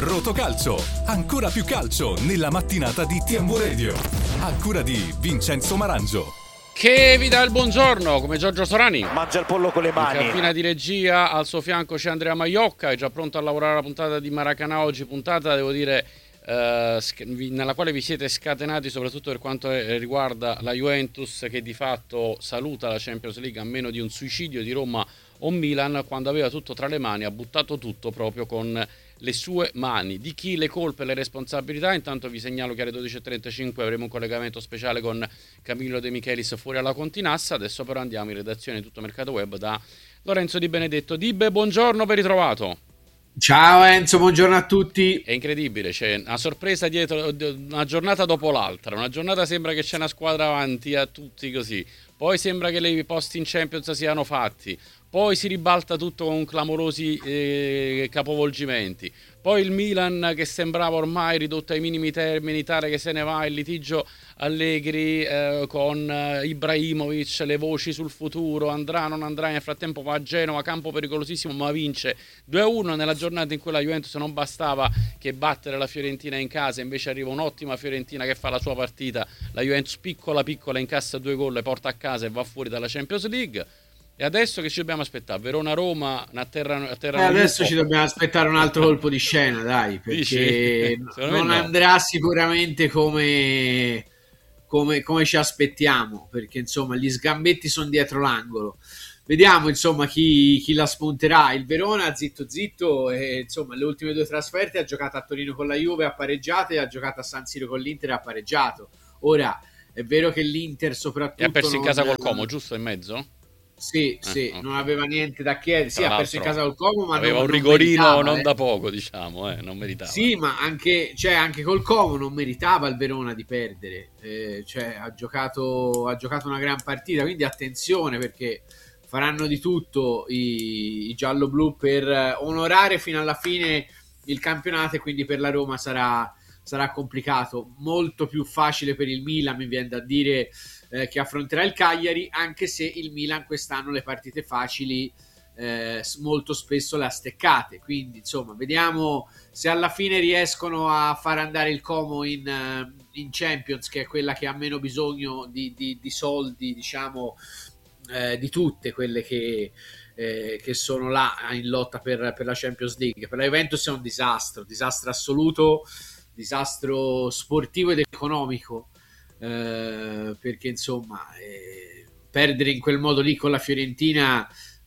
Rotocalcio, ancora più calcio nella mattinata di TMW Radio. A cura di Vincenzo Marangio. Che vi dà il buongiorno, come Giorgio Sorani. Mangia il pollo con le mani. In cabina di regia, al suo fianco c'è Andrea Maiocca, è già pronto a lavorare la puntata di Maracanã oggi, puntata, devo dire, nella quale vi siete scatenati soprattutto per quanto riguarda la Juventus, che di fatto saluta la Champions League a meno di un suicidio di Roma o Milan, quando aveva tutto tra le mani, ha buttato tutto proprio con le sue mani. Di chi le colpe e le responsabilità? Intanto vi segnalo che alle 12.35 avremo un collegamento speciale con Camillo De Michelis fuori alla Continassa. Adesso però andiamo in redazione di Tutto Mercato Web da Lorenzo Di Benedetto. Dibbe, buongiorno, ben ritrovato. Ciao Enzo, buongiorno a tutti. È incredibile, c'è una sorpresa dietro, una giornata dopo l'altra. Una giornata sembra che c'è una squadra avanti a tutti così, poi sembra che i posti in Champions siano fatti, poi si ribalta tutto con clamorosi capovolgimenti, poi il Milan che sembrava ormai ridotto ai minimi termini, tale che se ne va, il litigio Allegri con Ibrahimovic, le voci sul futuro, andrà, non andrà, nel frattempo va a Genova, campo pericolosissimo, ma vince 2-1 nella giornata in cui la Juventus non bastava che battere la Fiorentina in casa, invece arriva un'ottima Fiorentina che fa la sua partita, la Juventus piccola incassa 2 gol, le porta a casa e va fuori dalla Champions League. E adesso che ci dobbiamo aspettare? Verona-Roma, a terra adesso ci dobbiamo aspettare un altro colpo di scena, dai, perché non andrà sicuramente come ci aspettiamo, perché insomma gli sgambetti sono dietro l'angolo. Vediamo insomma chi la spunterà. Il Verona zitto e insomma le ultime 2 trasferte ha giocato a Torino con la Juve, ha pareggiato, e ha giocato a San Siro con l'Inter e ha pareggiato. Ora è vero che l'Inter soprattutto ha perso in casa col Como, giusto, in mezzo? Sì, okay. Non aveva niente da chiedere. Sì, ha perso in casa col Como, ma aveva un rigorino non da poco, diciamo, non meritava. Sì, ma anche col Como non meritava il Verona di perdere. Ha giocato una gran partita, quindi attenzione, perché faranno di tutto i giallo-blu per onorare fino alla fine il campionato, e quindi per la Roma sarà complicato. Molto più facile per il Milan, mi viene da dire, che affronterà il Cagliari, anche se il Milan quest'anno le partite facili molto spesso le ha steccate, quindi insomma vediamo se alla fine riescono a far andare il Como in Champions, che è quella che ha meno bisogno di soldi, diciamo, di tutte quelle che sono là in lotta per la Champions League. Per la Juventus è un disastro assoluto, disastro sportivo ed economico, perché insomma perdere in quel modo lì con la Fiorentina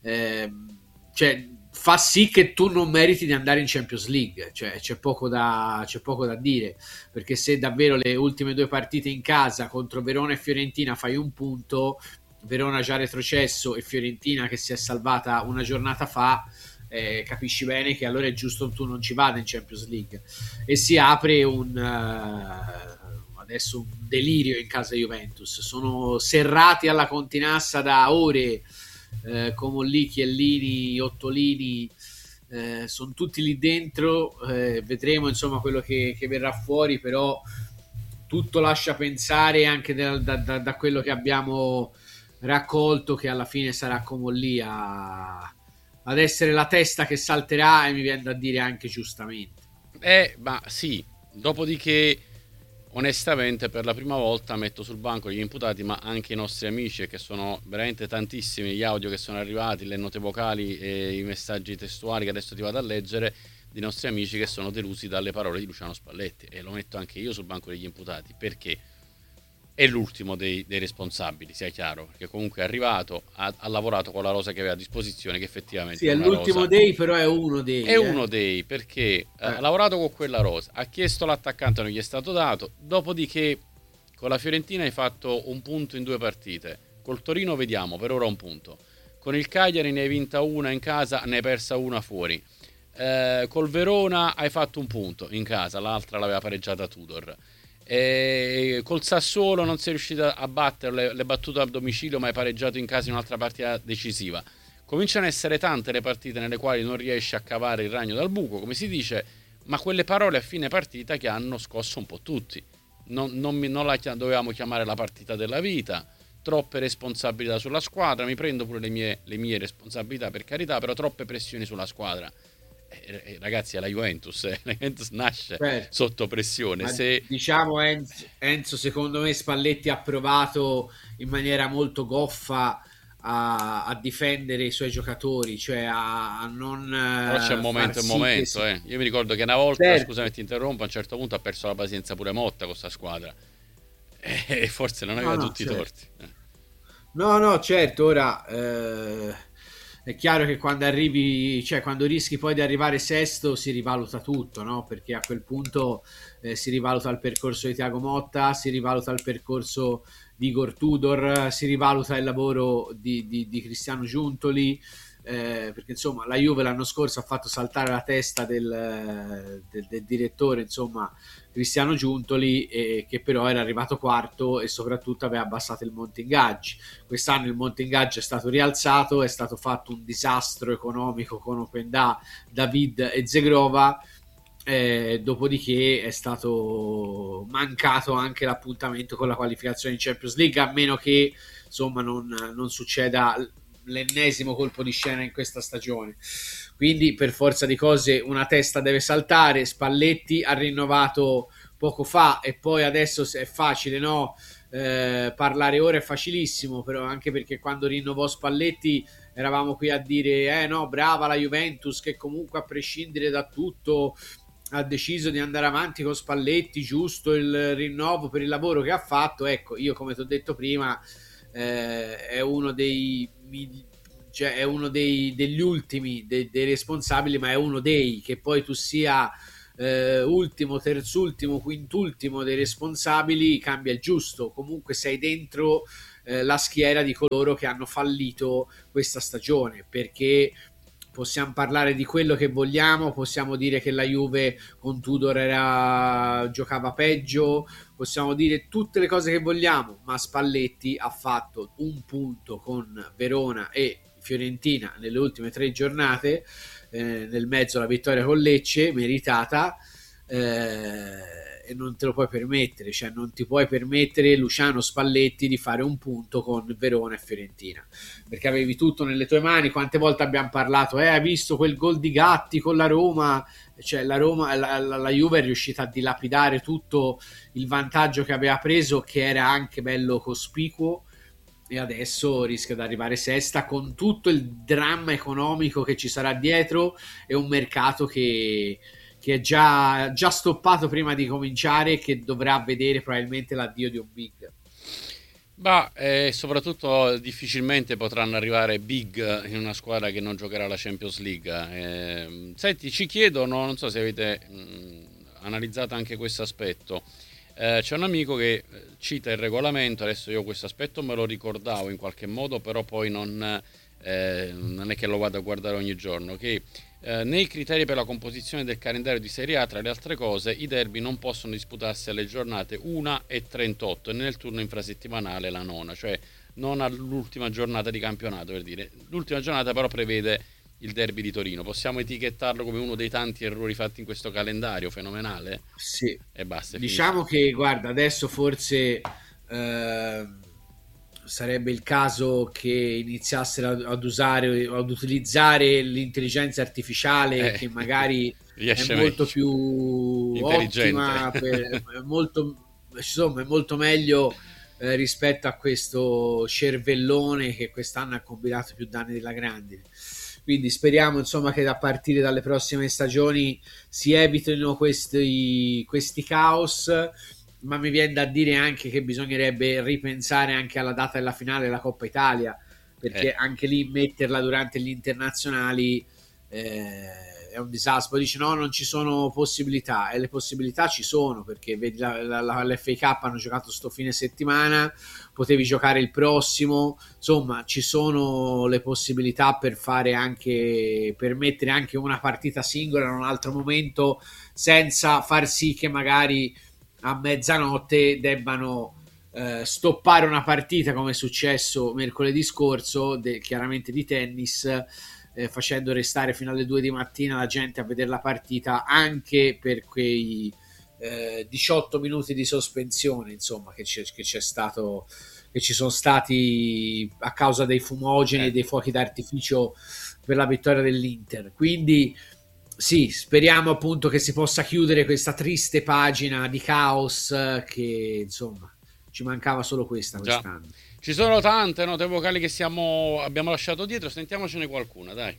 fa sì che tu non meriti di andare in Champions League, c'è poco da dire, perché se davvero le ultime 2 partite in casa contro Verona e Fiorentina fai un punto, Verona già retrocesso e Fiorentina che si è salvata una giornata fa, capisci bene che allora è giusto tu non ci vada in Champions League, e si apre adesso un delirio in casa Juventus. Sono serrati alla Continassa da ore, Comolli, Chiellini, Ottolini, sono tutti lì dentro, vedremo insomma quello che verrà fuori, però tutto lascia pensare, anche da quello che abbiamo raccolto, che alla fine sarà Comolli ad essere la testa che salterà, e mi viene da dire anche giustamente. Ma sì, dopodiché onestamente per la prima volta metto sul banco gli imputati, ma anche i nostri amici, che sono veramente tantissimi gli audio che sono arrivati, le note vocali e i messaggi testuali che adesso ti vado a leggere, di nostri amici che sono delusi dalle parole di Luciano Spalletti, e lo metto anche io sul banco degli imputati, perché è l'ultimo dei responsabili, sia chiaro, perché comunque è arrivato, ha lavorato con la rosa che aveva a disposizione, che effettivamente sì, è l'ultimo rosa dei, però è uno dei perché ha lavorato con quella rosa, ha chiesto l'attaccante, non gli è stato dato, dopodiché con la Fiorentina hai fatto un punto in 2 partite, col Torino vediamo, per ora un punto, con il Cagliari ne hai vinta una in casa, ne hai persa una fuori, col Verona hai fatto un punto in casa, l'altra l'aveva pareggiata Tudor. Col Sassuolo non sei riuscito a battere, le battute a domicilio, ma hai pareggiato in casa in un'altra partita decisiva. Cominciano a essere tante le partite nelle quali non riesci a cavare il ragno dal buco, come si dice, ma quelle parole a fine partita che hanno scosso un po' tutti. Non la dovevamo chiamare la partita della vita, troppe responsabilità sulla squadra, mi prendo pure le mie responsabilità, per carità, però troppe pressioni sulla squadra. ragazzi, è la Juventus, la Juventus nasce Certo. sotto pressione. Ma Se diciamo Enzo, secondo me Spalletti ha provato in maniera molto goffa a difendere i suoi giocatori, cioè a non Però c'è un far momento e un sì che momento, si... eh. Io mi ricordo che una volta, Certo. scusami ti interrompo, a un certo punto ha perso la pazienza pure Motta con sta squadra. E forse non No, aveva no, tutti i certo. torti. No, no, certo, ora è chiaro che quando arrivi, cioè quando rischi poi di arrivare sesto si rivaluta tutto, no? Perché a quel punto si rivaluta il percorso di Thiago Motta, si rivaluta il percorso di Igor Tudor, si rivaluta il lavoro di Cristiano Giuntoli, perché insomma la Juve l'anno scorso ha fatto saltare la testa del direttore, insomma Cristiano Giuntoli, che però era arrivato quarto e soprattutto aveva abbassato il monte ingaggi. Quest'anno il monte ingaggi è stato rialzato, è stato fatto un disastro economico con Openda, David e Zegrova. Dopodiché è stato mancato anche l'appuntamento con la qualificazione in Champions League, a meno che insomma non succeda l'ennesimo colpo di scena in questa stagione. Quindi per forza di cose una testa deve saltare. Spalletti ha rinnovato poco fa e poi adesso è facile, no? Parlare ora è facilissimo, però anche perché quando rinnovò Spalletti eravamo qui a dire no, brava la Juventus che comunque a prescindere da tutto ha deciso di andare avanti con Spalletti, giusto il rinnovo per il lavoro che ha fatto. Ecco, io come ti ho detto prima è uno cioè è uno degli ultimi dei responsabili, ma è uno dei che poi tu sia ultimo, terzultimo, quintultimo dei responsabili cambia il giusto. Comunque sei dentro la schiera di coloro che hanno fallito questa stagione, perché possiamo parlare di quello che vogliamo, possiamo dire che la Juve con Tudor giocava peggio, possiamo dire tutte le cose che vogliamo, ma Spalletti ha fatto un punto con Verona e Fiorentina nelle ultime 3 giornate, nel mezzo la vittoria con Lecce meritata, e non te lo puoi permettere, cioè non ti puoi permettere, Luciano Spalletti, di fare un punto con Verona e Fiorentina, perché avevi tutto nelle tue mani. Quante volte abbiamo parlato, hai visto quel gol di Gatti con la Roma, cioè la Roma, la Juve è riuscita a dilapidare tutto il vantaggio che aveva preso, che era anche bello cospicuo, e adesso rischia di arrivare sesta con tutto il dramma economico che ci sarà dietro e un mercato che è già stoppato prima di cominciare e che dovrà vedere probabilmente l'addio di un big. Ma soprattutto difficilmente potranno arrivare big in una squadra che non giocherà la Champions League. Senti, ci chiedono, non so se avete analizzato anche questo aspetto. C'è un amico che cita il regolamento, adesso io questo aspetto me lo ricordavo in qualche modo, però poi non è che lo vado a guardare ogni giorno, che nei criteri per la composizione del calendario di Serie A, tra le altre cose, i derby non possono disputarsi alle giornate 1 e 38 e nel turno infrasettimanale la nona, cioè non all'ultima giornata di campionato, per dire. L'ultima giornata però prevede il derby di Torino. Possiamo etichettarlo come uno dei tanti errori fatti in questo calendario fenomenale? Sì, E basta, diciamo finisce. che guarda, adesso forse sarebbe il caso che iniziassero ad usare o ad utilizzare l'intelligenza artificiale, che magari è Riesce molto meglio. più Intelligente. ottima, è molto, insomma, è molto meglio rispetto a questo cervellone che quest'anno ha combinato più danni della grandine. Quindi speriamo insomma che a partire dalle prossime stagioni si evitino questi caos, ma mi viene da dire anche che bisognerebbe ripensare anche alla data della finale della Coppa Italia, perché anche lì metterla durante gli internazionali è un disastro. Poi dici no, non ci sono possibilità, e le possibilità ci sono, perché vedi l'FA Cup hanno giocato sto fine settimana, potevi giocare il prossimo, insomma ci sono le possibilità per fare anche, per mettere anche una partita singola in un altro momento, senza far sì che magari a mezzanotte debbano stoppare una partita come è successo mercoledì scorso, chiaramente di tennis, facendo restare fino alle 2 di mattina la gente a vedere la partita, anche per quei 18 minuti di sospensione, insomma, che c'è stato, che ci sono stati a causa dei fumogeni e dei fuochi d'artificio per la vittoria dell'Inter. Quindi sì, speriamo appunto che si possa chiudere questa triste pagina di caos che insomma ci mancava solo questa Già. quest'anno. Ci sono tante note vocali che abbiamo lasciato dietro, sentiamocene qualcuna, dai.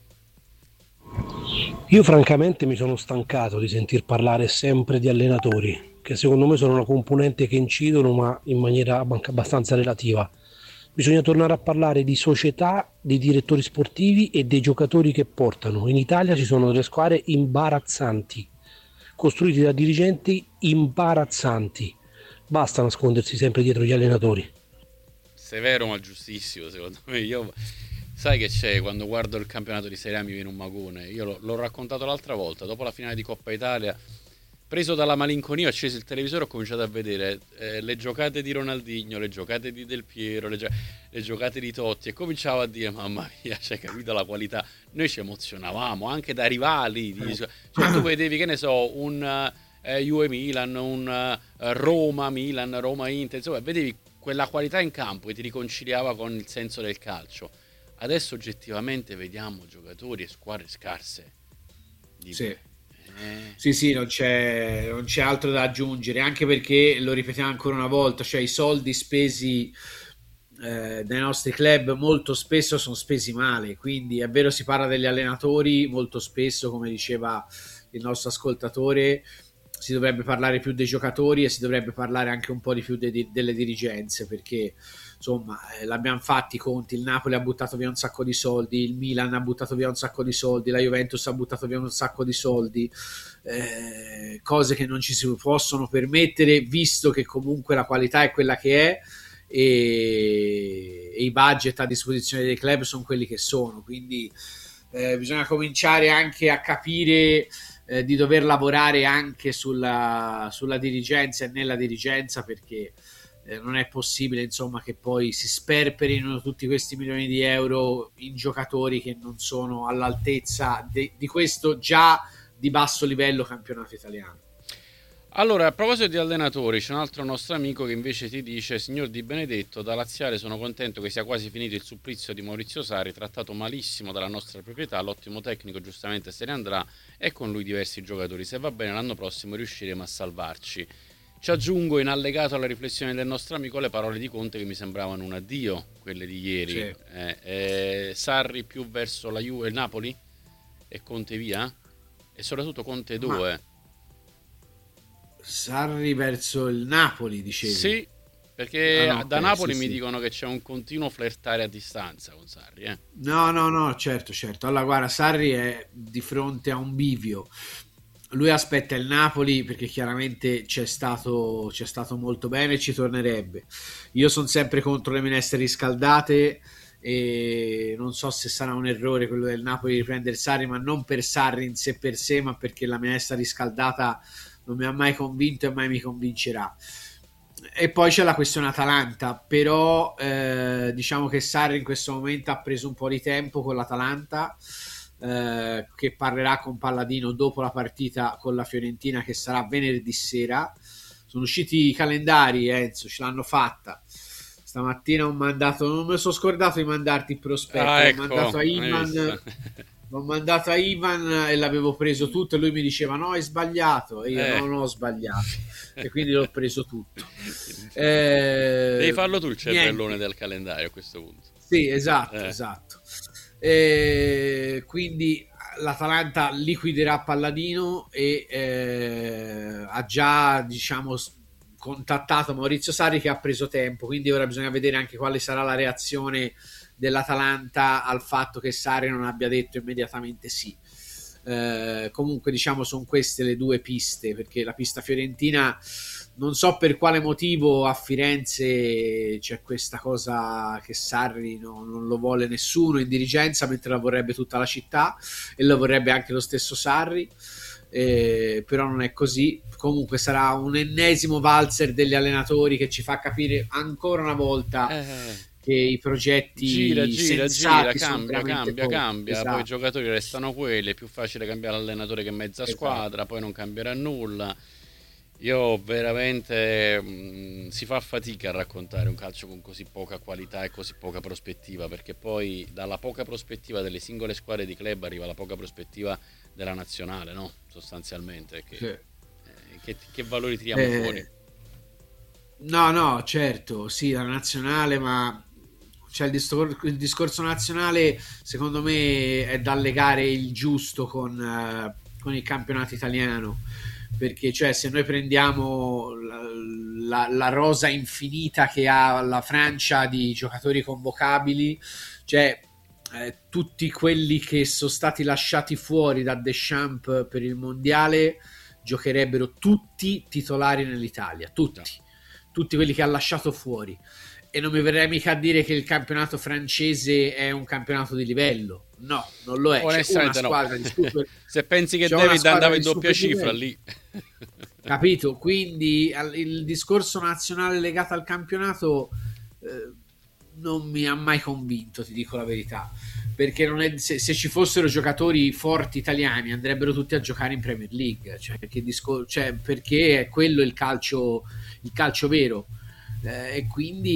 Io francamente mi sono stancato di sentir parlare sempre di allenatori, che secondo me sono una componente che incidono, ma in maniera anche abbastanza relativa. Bisogna tornare a parlare di società, di direttori sportivi e dei giocatori che portano. In Italia ci sono delle squadre imbarazzanti, costruite da dirigenti imbarazzanti. Basta nascondersi sempre dietro gli allenatori. Severo ma giustissimo, secondo me. Io sai che c'è, quando guardo il campionato di Serie A mi viene un magone. Io l'ho raccontato l'altra volta, dopo la finale di Coppa Italia, preso dalla malinconia, ho acceso il televisore e ho cominciato a vedere le giocate di Ronaldinho, le giocate di Del Piero, le giocate di Totti, e cominciavo a dire mamma mia, cioè, capito la qualità. Noi ci emozionavamo anche da rivali, cioè tu vedevi, che ne so, un Juve Milan, un Roma Milan, Roma Inter, insomma vedevi quella qualità in campo che ti riconciliava con il senso del calcio. Adesso oggettivamente vediamo giocatori e squadre scarse. Sì. Sì, non c'è altro da aggiungere, anche perché, lo ripetiamo ancora una volta, cioè i soldi spesi dai nostri club molto spesso sono spesi male, quindi è vero, si parla degli allenatori molto spesso, come diceva il nostro ascoltatore, si dovrebbe parlare più dei giocatori e si dovrebbe parlare anche un po' di più delle dirigenze, perché insomma l'abbiamo fatti i conti, il Napoli ha buttato via un sacco di soldi, il Milan ha buttato via un sacco di soldi, la Juventus ha buttato via un sacco di soldi, cose che non ci si possono permettere, visto che comunque la qualità è quella che è e i budget a disposizione dei club sono quelli che sono, quindi bisogna cominciare anche a capire di dover lavorare anche sulla dirigenza e nella dirigenza, perché non è possibile insomma che poi si sperperino tutti questi milioni di euro in giocatori che non sono all'altezza di questo già di basso livello campionato italiano. Allora, a proposito di allenatori, c'è un altro nostro amico che invece ti dice: signor Di Benedetto, da laziale sono contento che sia quasi finito il supplizio di Maurizio Sarri, trattato malissimo dalla nostra proprietà, l'ottimo tecnico giustamente se ne andrà e con lui diversi giocatori, se va bene l'anno prossimo riusciremo a salvarci. Ci aggiungo in allegato alla riflessione del nostro amico le parole di Conte che mi sembravano un addio, quelle di ieri. Sì. Sarri più verso la Juve, il Napoli e Conte via? E soprattutto Conte 2. Sarri verso il Napoli, dicevi? Sì, perché da Napoli mi dicono che c'è un continuo flirtare a distanza con Sarri. No, certo. Allora, guarda, Sarri è di fronte a un bivio. Lui aspetta il Napoli perché chiaramente c'è stato molto bene e ci tornerebbe. Io sono sempre contro le minestre riscaldate e non so se sarà un errore quello del Napoli di prendere Sarri, ma non per Sarri in sé per sé, ma perché la minestra riscaldata non mi ha mai convinto e mai mi convincerà. E poi c'è la questione Atalanta, però diciamo che Sarri in questo momento ha preso un po' di tempo con l'Atalanta, che parlerà con Palladino dopo la partita con la Fiorentina, che sarà venerdì sera. Sono usciti i calendari, Enzo, ce l'hanno fatta. Stamattina ho mandato, non mi sono scordato di mandarti il prospetto, ecco, l'ho mandato a Ivan e l'avevo preso tutto e lui mi diceva no, hai sbagliato, e io non ho sbagliato e quindi l'ho preso tutto. Devi farlo tu il cervellone del calendario a questo punto. Sì, esatto. Quindi l'Atalanta liquiderà Palladino e ha già, diciamo, contattato Maurizio Sarri, che ha preso tempo, quindi ora bisogna vedere anche quale sarà la reazione dell'Atalanta al fatto che Sarri non abbia detto immediatamente sì. Comunque diciamo sono queste le due piste, perché la pista fiorentina non so per quale motivo a Firenze c'è questa cosa che Sarri non lo vuole nessuno in dirigenza, mentre la vorrebbe tutta la città e lo vorrebbe anche lo stesso Sarri, però non è così. Comunque sarà un ennesimo valzer degli allenatori che ci fa capire ancora una volta che i progetti gira, cambia, esatto. Poi i giocatori restano quelli, è più facile cambiare allenatore che mezza squadra, poi non cambierà nulla. Io veramente si fa fatica a raccontare un calcio con così poca qualità e così poca prospettiva, perché poi dalla poca prospettiva delle singole squadre di club arriva la poca prospettiva della nazionale, no? Sostanzialmente, che valori tiriamo fuori? No, certo, sì, la nazionale, ma cioè il discorso nazionale secondo me è da legare il giusto con il campionato italiano, perché cioè se noi prendiamo la rosa infinita che ha la Francia di giocatori convocabili, cioè tutti quelli che sono stati lasciati fuori da Deschamps per il mondiale giocherebbero tutti titolari nell'Italia, tutti quelli che ha lasciato fuori, e non mi verrei mica a dire che il campionato francese è un campionato di livello. No, non lo è. Onestamente c'è una squadra di super... Se pensi che David andava in doppia cifra lì, capito? Quindi il discorso nazionale legato al campionato non mi ha mai convinto, ti dico la verità, perché non è, se ci fossero giocatori forti italiani andrebbero tutti a giocare in Premier League, perché è quello il calcio vero. E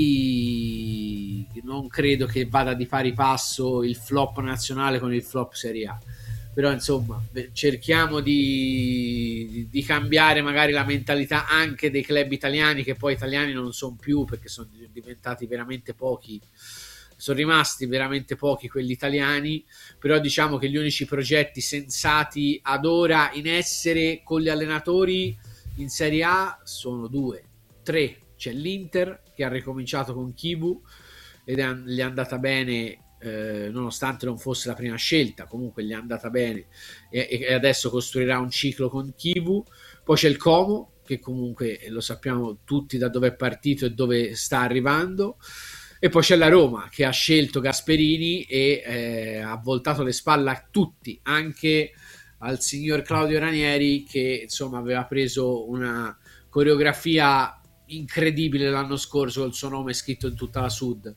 quindi non credo che vada di pari passo il flop nazionale con il flop Serie A, però insomma cerchiamo di cambiare magari la mentalità anche dei club italiani, che poi italiani non sono più, perché sono diventati veramente pochi, sono rimasti veramente pochi quelli italiani, però diciamo che gli unici progetti sensati ad ora in essere con gli allenatori in Serie A sono 2, 3. C'è l'Inter che ha ricominciato con Kibu ed gli è andata bene, nonostante non fosse la prima scelta, comunque gli è andata bene, e adesso costruirà un ciclo con Kibu. Poi c'è il Como, che comunque lo sappiamo tutti da dove è partito e dove sta arrivando, e poi c'è la Roma che ha scelto Gasperini e ha voltato le spalle a tutti, anche al signor Claudio Ranieri, che insomma aveva preso una coreografia incredibile l'anno scorso, il suo nome è scritto in tutta la Sud.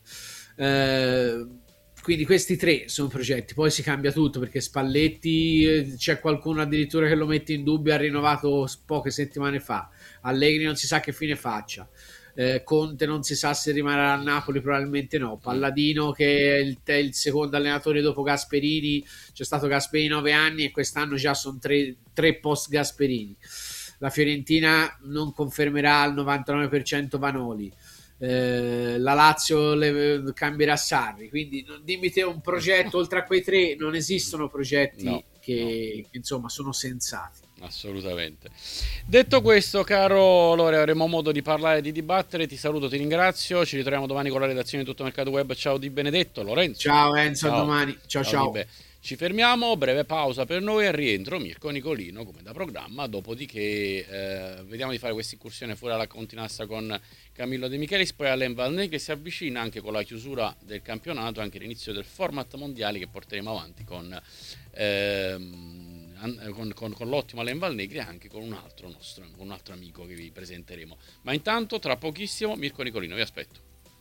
Quindi questi 3 sono progetti, poi si cambia tutto, perché Spalletti c'è qualcuno addirittura che lo mette in dubbio, ha rinnovato poche settimane fa, Allegri non si sa che fine faccia, Conte non si sa se rimarrà a Napoli, probabilmente no, Palladino che è il secondo allenatore dopo Gasperini, c'è stato Gasperini 9 anni e quest'anno già sono 3 post Gasperini. La Fiorentina non confermerà al 99% Vanoli, la Lazio cambierà Sarri, quindi dimmi te un progetto. Oltre a quei 3 non esistono progetti che insomma sono sensati. Assolutamente. Detto questo, caro Lore, avremo modo di parlare e di dibattere. Ti saluto, ti ringrazio, ci ritroviamo domani con la redazione di Tutto Mercato Web. Ciao Di Benedetto. Lorenzo, ciao Enzo, a domani. Ciao. Ci fermiamo, breve pausa per noi e rientro Mirko Nicolino come da programma, dopodiché vediamo di fare questa incursione fuori alla Continassa con Camillo De Michelis, poi Alain Valnet, che si avvicina anche con la chiusura del campionato, anche l'inizio del format mondiale che porteremo avanti con l'ottimo Alain Valnegri, e anche con un altro amico che vi presenteremo. Ma intanto tra pochissimo Mirko Nicolino, vi aspetto.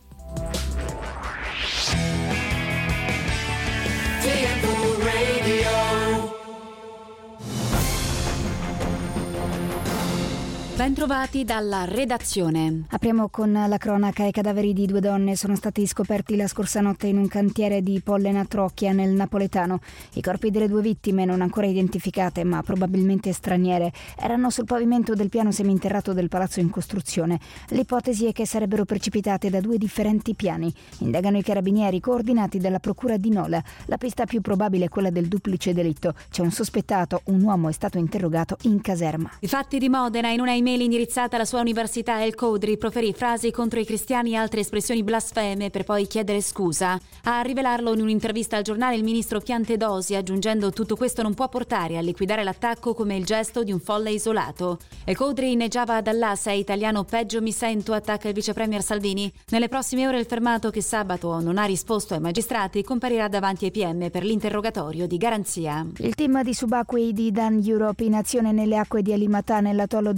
Bentrovati dalla redazione. Apriamo con la cronaca. I cadaveri di 2 donne sono stati scoperti la scorsa notte in un cantiere di Pollena a Trocchia, nel napoletano. I corpi delle 2 vittime, non ancora identificate ma probabilmente straniere, erano sul pavimento del piano seminterrato del palazzo in costruzione. L'ipotesi è che sarebbero precipitate da 2 differenti piani. Indagano i carabinieri coordinati dalla procura di Nola. La pista più probabile è quella del duplice delitto. C'è un sospettato, un uomo è stato interrogato in caserma. I fatti di Modena. In una email indirizzata alla sua università, El Codri proferì frasi contro i cristiani e altre espressioni blasfeme per poi chiedere scusa. A rivelarlo in un'intervista al giornale il ministro Piantedosi, aggiungendo: tutto questo non può portare a liquidare l'attacco come il gesto di un folle isolato. El Codri inneggiava ad Allah: sei italiano, peggio mi sento, attacca il vice premier Salvini. Nelle prossime ore il fermato, che sabato non ha risposto ai magistrati, comparirà davanti ai PM per l'interrogatorio di garanzia. Il team di subacquei di Dan Europe in azione nelle acque di Alimatà, nell'atollo di Vavu,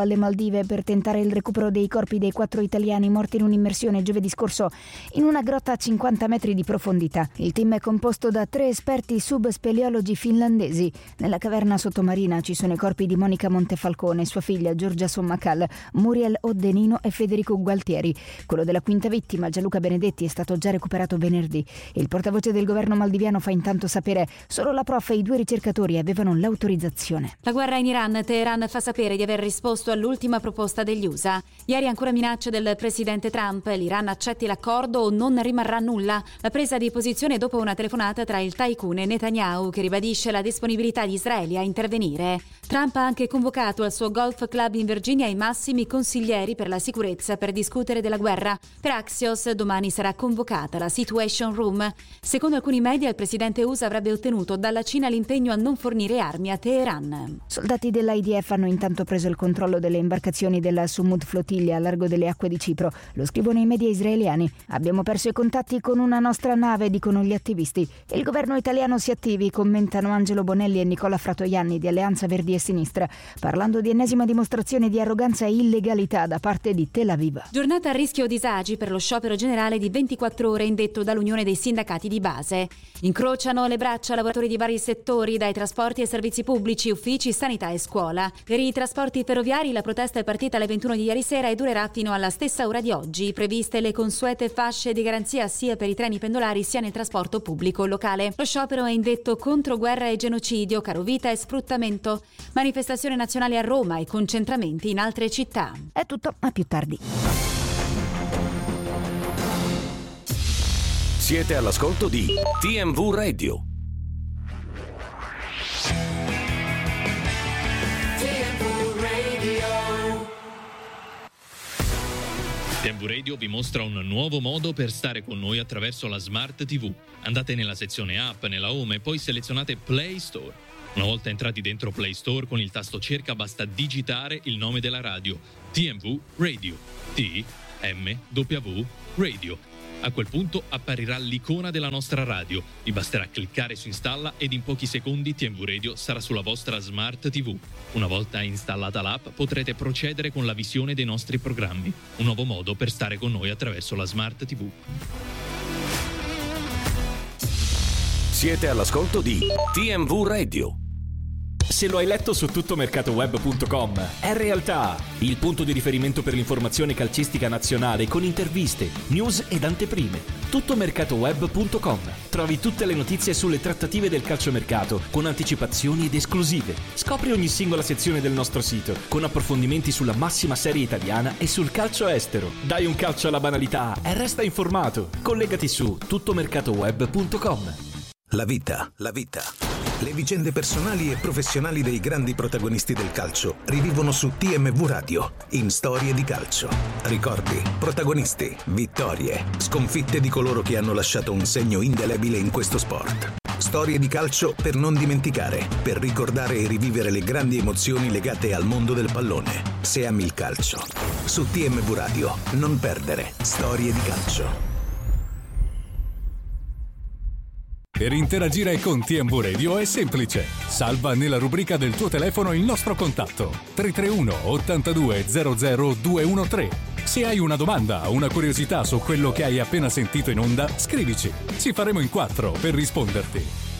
alle Maldive per tentare il recupero dei corpi dei 4 italiani morti in un'immersione giovedì scorso in una grotta a 50 metri di profondità. Il team è composto da 3 esperti subspeleologi finlandesi. Nella caverna sottomarina ci sono i corpi di Monica Montefalcone, sua figlia Giorgia Sommacal, Muriel Oddenino e Federico Gualtieri. Quello della quinta vittima, Gianluca Benedetti, è stato già recuperato venerdì. Il portavoce del governo maldiviano fa intanto sapere solo la prof e i 2 ricercatori avevano l'autorizzazione. La guerra in Iran. Teheran fa sapere di aver risposto all'ultima proposta degli USA. Ieri ancora minacce del presidente Trump. L'Iran accetti l'accordo o non rimarrà nulla. La presa di posizione dopo una telefonata tra il tycoon e Netanyahu, che ribadisce la disponibilità di Israele a intervenire. Trump ha anche convocato al suo golf club in Virginia i massimi consiglieri per la sicurezza per discutere della guerra. Per Axios domani sarà convocata la Situation Room. Secondo alcuni media il presidente USA avrebbe ottenuto dalla Cina l'impegno a non fornire armi a Teheran. Soldati dell'IDF hanno intanto preso il controllo delle imbarcazioni della Sumud Flottiglia a largo delle acque di Cipro. Lo scrivono i media israeliani. Abbiamo perso i contatti con una nostra nave, dicono gli attivisti. Il governo italiano si attivi, commentano Angelo Bonelli e Nicola Fratoianni di Alleanza Verdi e Sinistra, parlando di ennesima dimostrazione di arroganza e illegalità da parte di Tel Aviv. Giornata a rischio disagi per lo sciopero generale di 24 ore indetto dall'Unione dei Sindacati di Base. Incrociano le braccia lavoratori di vari settori, dai trasporti ai servizi pubblici, uffici, sanità e scuola. Per i trasporti ferroviari la protesta è partita alle 21 di ieri sera e durerà fino alla stessa ora di oggi. Previste le consuete fasce di garanzia sia per i treni pendolari sia nel trasporto pubblico locale. Lo sciopero è indetto contro guerra e genocidio, carovita e sfruttamento. Manifestazione nazionale a Roma e concentramenti in altre città. È tutto, a più tardi. Siete all'ascolto di TMV Radio. TMV Radio vi mostra un nuovo modo per stare con noi attraverso la Smart TV. Andate nella sezione App, nella Home e poi selezionate Play Store. Una volta entrati dentro Play Store, con il tasto cerca basta digitare il nome della radio, TMV Radio, TMW Radio. A quel punto apparirà l'icona della nostra radio. Vi basterà cliccare su installa ed in pochi secondi TMV Radio sarà sulla vostra Smart TV. Una volta installata l'app potrete procedere con la visione dei nostri programmi. Un nuovo modo per stare con noi attraverso la Smart TV. Siete all'ascolto di TMV Radio. Se lo hai letto su tuttomercatoweb.com, è realtà, il punto di riferimento per l'informazione calcistica nazionale con interviste, news ed anteprime. Tuttomercatoweb.com. Trovi tutte le notizie sulle trattative del calciomercato con anticipazioni ed esclusive. Scopri ogni singola sezione del nostro sito con approfondimenti sulla massima serie italiana e sul calcio estero. Dai un calcio alla banalità e resta informato. Collegati su tuttomercatoweb.com. La vita. Le vicende personali e professionali dei grandi protagonisti del calcio rivivono su TMV Radio, in Storie di Calcio. Ricordi, protagonisti, vittorie, sconfitte di coloro che hanno lasciato un segno indelebile in questo sport. Storie di calcio per non dimenticare, per ricordare e rivivere le grandi emozioni legate al mondo del pallone. Se ami il calcio. Su TMV Radio, non perdere Storie di Calcio. Per interagire con TMV Radio è semplice. Salva nella rubrica del tuo telefono il nostro contatto 331 82 00 213. Se hai una domanda o una curiosità su quello che hai appena sentito in onda, scrivici. Ci faremo in 4 per risponderti.